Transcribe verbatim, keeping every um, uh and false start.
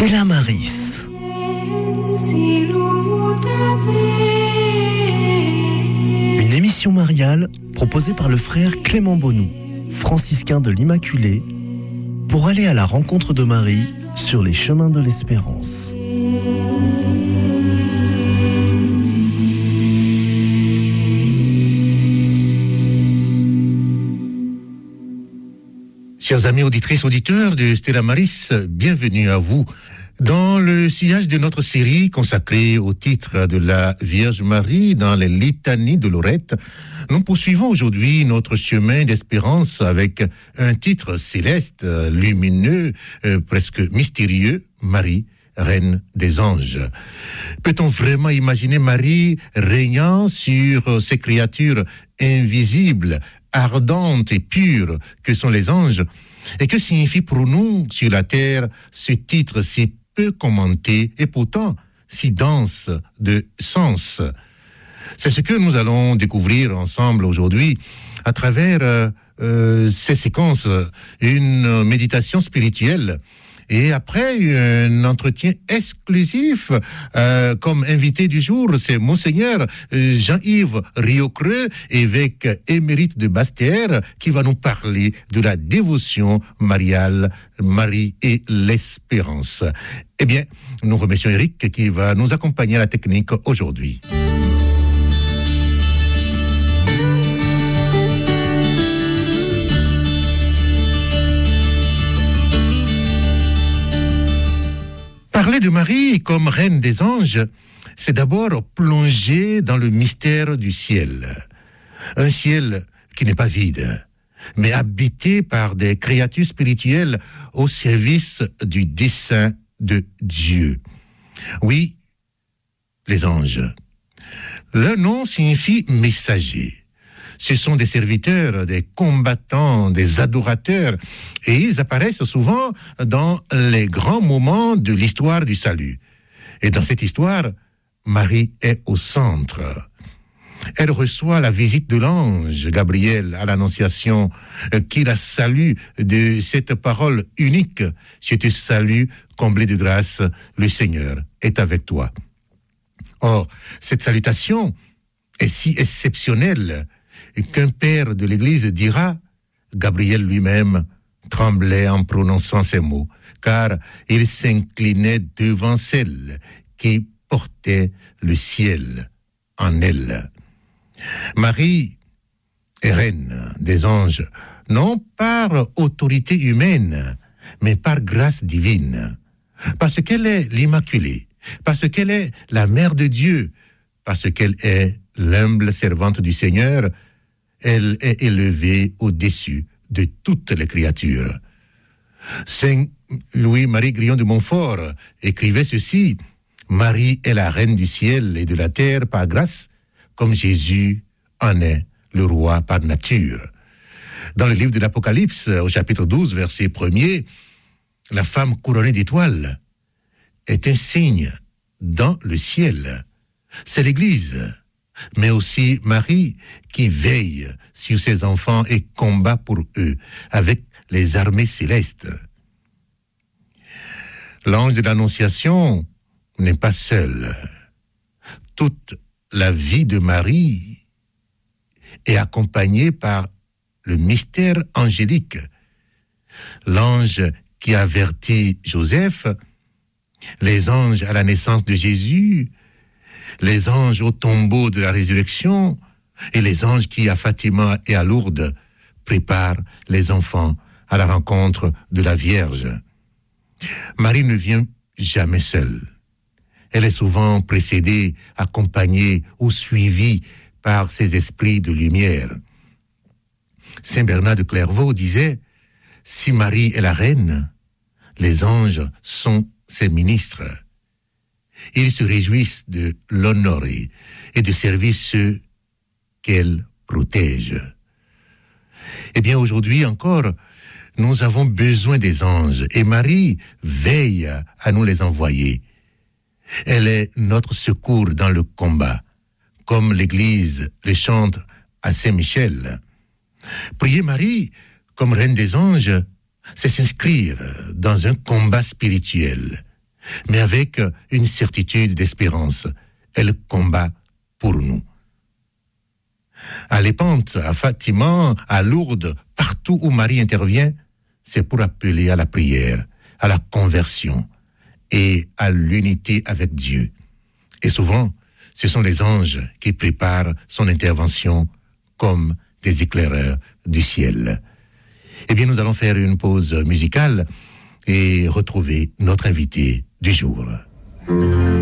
Stella Maris. Une émission mariale proposée par le frère Clément Bonou, franciscain de l'Immaculée, pour aller à la rencontre de Marie sur les chemins de l'espérance. Chers amis auditrices, auditeurs de Stella Maris, bienvenue à vous. Dans le sillage de notre série consacrée au titre de la Vierge Marie dans les litanies de Lorette, nous poursuivons aujourd'hui notre chemin d'espérance avec un titre céleste, lumineux, euh, presque mystérieux, Marie, Reine des anges. Peut-on vraiment imaginer Marie régnant sur ces créatures invisibles, ardentes et pures que sont les anges? Et que signifie pour nous, sur la terre, ce titre si peu commenté et pourtant si dense de sens? C'est ce que nous allons découvrir ensemble aujourd'hui à travers euh, euh, ces séquences, une méditation spirituelle. Et après, un entretien exclusif, euh, comme invité du jour, c'est Monseigneur Jean-Yves Riocreux, évêque émérite de Basse-Terre, qui va nous parler de la dévotion mariale, Marie et l'espérance. Eh bien, nous remercions Eric qui va nous accompagner à la technique aujourd'hui. Parler de Marie comme reine des anges, c'est d'abord plonger dans le mystère du ciel. Un ciel qui n'est pas vide, mais habité par des créatures spirituelles au service du dessein de Dieu. Oui, les anges. Leur nom signifie messager. Ce sont des serviteurs, des combattants, des adorateurs, et ils apparaissent souvent dans les grands moments de l'histoire du salut. Et dans cette histoire, Marie est au centre. Elle reçoit la visite de l'ange Gabriel à l'Annonciation, qui la salue de cette parole unique. Je te salue, comblée de grâce, le Seigneur est avec toi. Or, cette salutation est si exceptionnelle qu'un père de l'Église dira, Gabriel lui-même tremblait en prononçant ces mots, car il s'inclinait devant celle qui portait le ciel en elle. Marie est reine des anges, non par autorité humaine, mais par grâce divine, parce qu'elle est l'Immaculée, parce qu'elle est la Mère de Dieu, parce qu'elle est l'humble servante du Seigneur. Elle est élevée au-dessus de toutes les créatures. Saint Louis-Marie Grillon de Montfort écrivait ceci, « Marie est la reine du ciel et de la terre par grâce, comme Jésus en est le roi par nature. » Dans le livre de l'Apocalypse, au chapitre douze, verset premier, la femme couronnée d'étoiles est un signe dans le ciel. C'est l'Église, mais aussi Marie qui veille sur ses enfants et combat pour eux avec les armées célestes. L'ange de l'Annonciation n'est pas seul. Toute la vie de Marie est accompagnée par le mystère angélique. L'ange qui avertit Joseph, les anges à la naissance de Jésus, les anges au tombeau de la résurrection et les anges qui, à Fatima et à Lourdes, préparent les enfants à la rencontre de la Vierge. Marie ne vient jamais seule. Elle est souvent précédée, accompagnée ou suivie par ses esprits de lumière. Saint Bernard de Clairvaux disait, « Si Marie est la reine, les anges sont ses ministres. Ils se réjouissent de l'honorer et de servir ceux qu'elle protège. » Eh bien, aujourd'hui encore, nous avons besoin des anges et Marie veille à nous les envoyer. Elle est notre secours dans le combat, comme l'Église le chante à Saint-Michel. Prier Marie comme reine des anges, c'est s'inscrire dans un combat spirituel. mais avec une certitude d'espérance. Elle combat pour nous. À Lépante, à Fatima, à Lourdes, partout où Marie intervient, c'est pour appeler à la prière, à la conversion et à l'unité avec Dieu. Et souvent, ce sont les anges qui préparent son intervention comme des éclaireurs du ciel. Eh bien, nous allons faire une pause musicale et retrouver notre invité du jour.